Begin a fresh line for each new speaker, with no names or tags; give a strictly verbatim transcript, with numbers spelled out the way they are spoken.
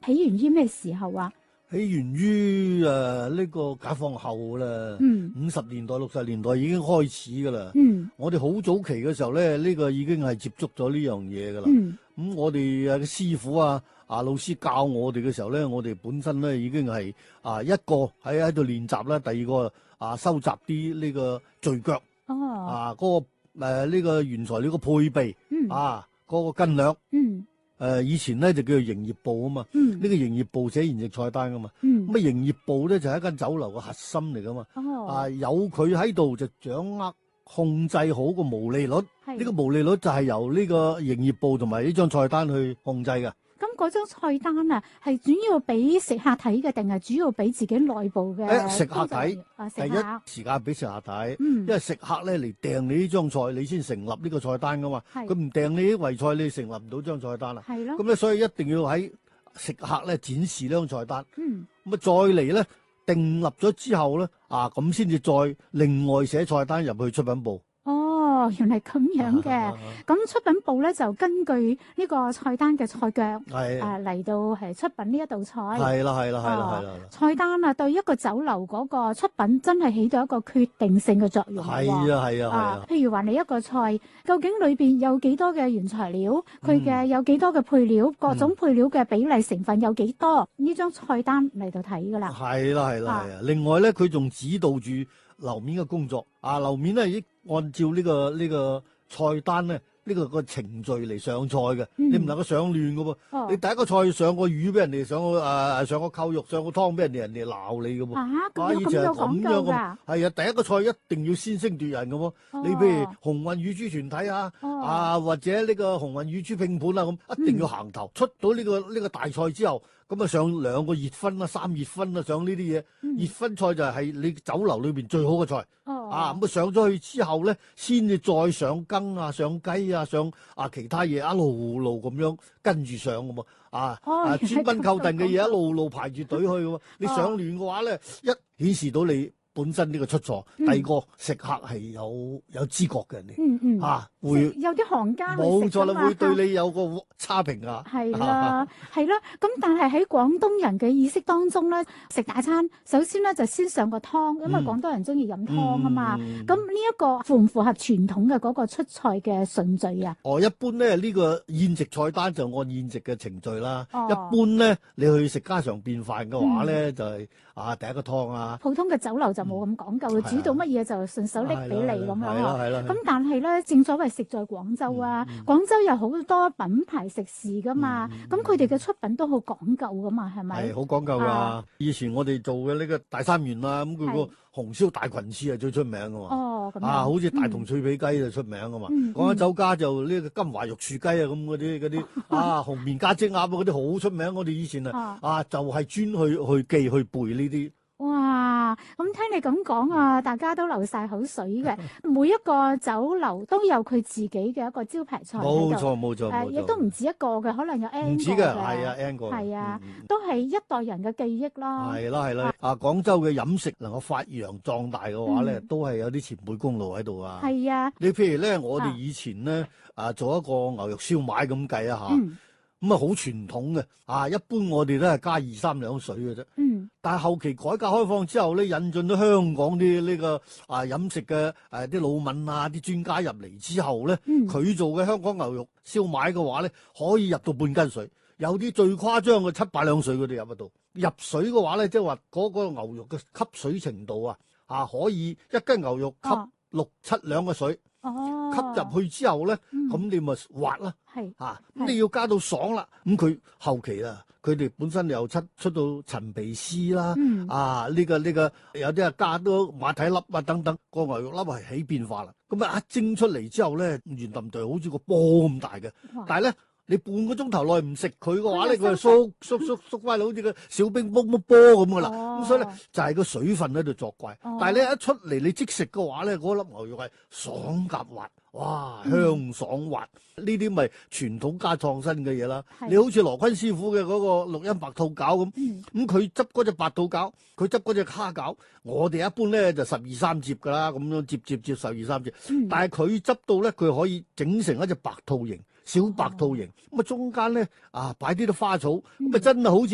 起源於咩時候啊？
起源於誒呢個解放後啦，五十、嗯、年代六十年代已經開始噶啦。嗯、我哋好早期嘅時候咧，呢、這個已經係接觸咗呢樣嘢噶啦。咁、嗯嗯、我哋誒師傅啊、啊老師教我哋嘅時候咧，我哋本身咧已經係啊一個喺喺度練習啦，第二個啊收集啲呢個墜腳，哦、啊嗰、那個誒呢、啊這個原材料嘅配備，嗯、啊嗰、那個斤兩。嗯誒、呃，以前咧就叫做營業部啊嘛，呢、嗯、個營業部寫宴席菜單噶嘛，咁啊營業部咧就係一間酒樓嘅核心嚟噶嘛，哦、啊有佢喺度就掌握控制好個毛利率，呢的個毛利率就係由呢個營業部同埋呢張菜單去控制嘅。
咁嗰張菜單啊，係主要俾食客睇嘅，定係主要俾自己內部嘅？
誒，食客睇，第一時間俾食客睇，嗯、因為食客咧嚟訂你呢張菜，你先成立呢個菜單噶嘛。佢唔訂你啲圍菜，你成立唔到張菜單啦。係咯。咁咧，所以一定要喺食客咧展示呢張菜單。嗯。咁啊，再嚟咧訂立咗之後咧，啊咁先至再另外寫菜單入去出品部。
哦，原來咁樣嘅，咁、啊啊、出品部咧就根據呢個菜單嘅菜腳，誒嚟、啊、到係出品呢一道菜。係啦，係啦，係啦，係啦。菜單啊，對一個酒樓嗰個出品真係起到一個決定性嘅作用。係啊，係啊，係啊，啊。譬如話你一個菜，究竟裏邊有幾多嘅原材料，佢嘅、嗯、有幾多嘅配料，各種配料嘅比例成分有幾多，呢張、嗯、菜單嚟到睇噶啦。係啦，係啦，係啊。另外咧，佢仲指導住樓面嘅工作。啊，樓面咧亦按照呢、這個呢、這個菜單咧，呢、這個個程序嚟上菜嘅，嗯、你唔能夠上亂嘅噃。哦、你第一個菜上個魚俾人哋，上個誒、呃、上個扣肉，上個湯俾人哋，人哋鬧你嘅喎。啊，咁有咁講究㗎？係啊，第一個菜一定要先聲奪人嘅喎。哦、你譬如鴻運乳豬團體啊，哦、啊或者呢個鴻運乳豬拼盤啊，咁一定要行頭。嗯、出到呢、這個呢、這個大菜之後。咁啊上兩個熱葷啦，三熱葷啦，上呢啲嘢，嗯、熱葷菜就係你酒樓裏邊最好嘅菜。哦、啊，咁啊上咗去之後咧，先至再上羹啊，上雞啊，上啊其他嘢一路路咁樣跟住上嘅喎。啊，哦、啊專賓扣訂嘅嘢一路路排住隊去嘅喎。哦、你上亂嘅話咧，一顯示到你本身呢個出錯，嗯、第二個食客係有有知覺嘅人哋，嗯嗯，嚇會有啲行家冇錯啦，會對你有個差評啊，係啦，係啦。咁但係喺廣東人嘅意識當中咧，食大餐首先咧就先上個湯，因為廣東人中意飲湯啊嘛。咁呢一個符唔符合傳統嘅嗰個出菜嘅順序啊？哦，一般咧呢、呢個宴席菜單就按宴席嘅程序啦。哦、一般咧你去食家常便飯嘅話咧，嗯、就係、是、啊第一個湯啊。普通嘅酒樓就冇咁講究，煮到乜嘢就順手拎俾你咁樣嗬。咁但係咧，正所謂食在廣州啊，廣州有好多品牌食肆噶嘛，咁佢哋嘅出品都好講究噶嘛，係咪？係好講究噶。以前我哋做嘅呢個大三元啊，咁佢個紅燒大裙翅係最出名噶嘛。哦，咁啊，好似大同脆皮雞就出名噶嘛。講緊酒家就呢個金華玉柱雞啊，咁嗰啲嗰啲啊紅面加蒸鴨啊，嗰啲好出名。我哋以前啊啊就係專去去記去背呢啲。哇！咁聽你咁講啊，大家都流晒口水嘅。每一個酒樓都有佢自己嘅一個招牌菜喺度。冇錯冇錯冇錯，亦都唔止一個嘅，可能有 N 個嘅。唔止嘅，係啊 N 個。係啊，都係一代人嘅記憶啦。係啦係啦。啊，廣州嘅飲食能夠發揚壯大嘅話咧，都係有啲前輩功勞喺度啊。係啊。你譬如咧，我哋以前咧啊，做一個牛肉燒賣咁計啊嚇。咁啊，好傳統嘅啊！一般我哋都係加二三兩水嘅啫。嗯。但係後期改革開放之後咧，引進咗香港啲呢、這個啊飲食嘅誒啲老闆啊、啲專家入嚟之後咧，佢、嗯、做嘅香港牛肉燒賣嘅話咧，可以入到半斤水，有啲最誇張嘅七八兩水佢哋入得到。入水嘅話咧，即係話嗰個牛肉嘅吸水程度啊，啊可以一斤牛肉吸六七兩嘅水。哦，吸入去之後咧，咁、嗯、你咪滑啦，係是啊，咁你要加到爽啦，咁佢後期啦，佢哋本身又出出到陳皮絲啦，嗯、啊呢、這個呢、這個有啲啊加到馬蹄粒啊等等，個牛肉粒係起變化啦，咁啊一蒸出嚟之後咧，圓冧隊好似個波咁大嘅，哇但係咧。你半個鐘頭內唔食佢嘅話咧，佢係縮縮縮縮翻嚟，好似個小冰波波波咁噶啦。咁、哦、所以咧就係、是、個水分喺度作怪。哦、但係咧一出嚟你即食嘅話咧，嗰粒牛肉係爽夾滑，哇香爽滑。呢啲咪傳統加創新嘅嘢啦。是你好似羅坤師傅嘅嗰個綠茵白兔餃咁，咁佢執嗰隻白兔餃，佢執嗰隻蝦餃，我哋一般咧就十二三折噶啦，咁樣接接接十二三折。嗯、但係佢執到咧，佢可以整成一隻白兔形。小白兔形，咁啊中間咧啊擺啲啲花草，咁啊真係好似〜